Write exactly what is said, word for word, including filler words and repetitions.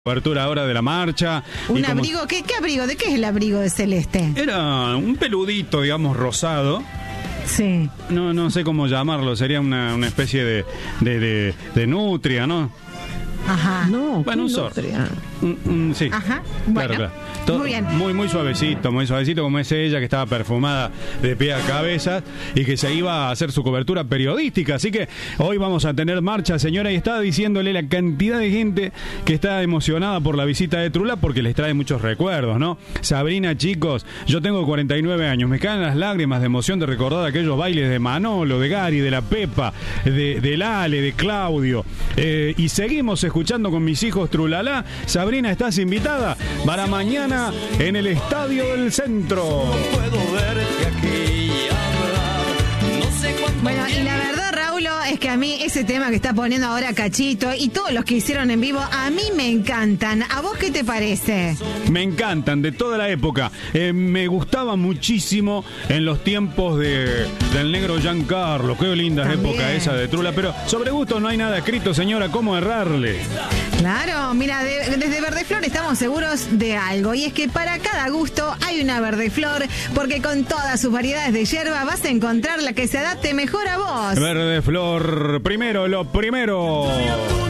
Cobertura ahora de la marcha. ¿Un como... abrigo? ¿Qué, ¿Qué abrigo? ¿De qué es el abrigo de Celeste? Era un peludito, digamos, rosado. Sí. No, no sé cómo llamarlo, sería una, una especie de, de, de, de nutria, ¿no? Ajá. No, bueno, un zorro. Un, un, sí. Ajá. Bueno, claro, claro. Todo, muy bien. Muy, muy suavecito, muy suavecito, como es ella, que estaba perfumada de pie a cabeza y que se iba a hacer su cobertura periodística. Así que hoy vamos a tener marcha, señora, y estaba diciéndole la cantidad de gente que está emocionada por la visita de Trula porque les trae muchos recuerdos, ¿no? Sabrina, chicos, yo tengo cuarenta y nueve años, me caen las lágrimas de emoción de recordar aquellos bailes de Manolo, de Gary, de la Pepa, de, de Lale, de Claudio. Eh, y seguimos escuchando con mis hijos Trulalá. Sabrina, estás invitada para mañana en el Estadio del Centro. Bueno, y la verdad, Raúl, es que a mí ese tema que está poniendo ahora Cachito y todos los que hicieron en vivo, a mí me encantan. ¿A vos qué te parece? Me encantan, de toda la época. Eh, me gustaba muchísimo en los tiempos de, del negro Giancarlo. Qué linda También. época esa de Trula. Pero sobre gusto no hay nada escrito, señora. ¿Cómo errarle? Claro, mira, de, desde Verdeflor estamos seguros de algo. Y es que para cada gusto hay una Verdeflor, porque con todas sus variedades de hierba vas a encontrar la que se adapte mejor a vos. Verdeflor, primero, lo primero.